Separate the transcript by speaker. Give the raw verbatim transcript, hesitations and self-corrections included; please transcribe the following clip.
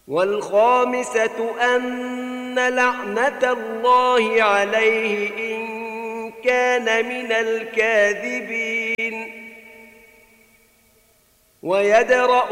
Speaker 1: والخامسة أن لعنة الله عليه إن كان من الكاذبين. ويدرأ